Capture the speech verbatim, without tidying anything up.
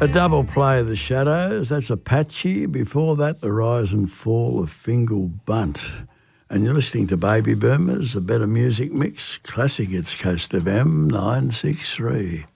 A double play of the Shadows, that's Apache. Before that, the rise and fall of Fingal Bunt. And you're listening to Baby Boomers, a better music mix. Classic, it's Coast F M nine six three.